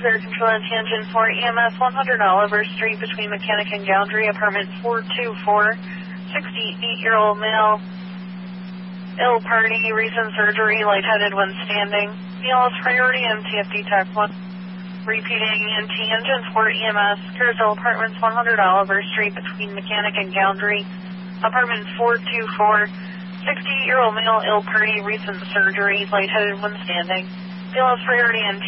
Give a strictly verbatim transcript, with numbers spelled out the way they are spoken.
Air Control and Tangent for E M S one hundred Oliver Street between Mechanic and Goundry, apartment four two four, sixty-eight-year-old male, ill party, recent surgery, lightheaded when standing. E L S priority M T F D T A C one. Repeating in Tangent for E M S, Carousel Apartments one hundred Oliver Street between Mechanic and Goundry, apartment four two four, sixty-eight-year-old male, ill party, recent surgery, lightheaded when standing. E L S priority N T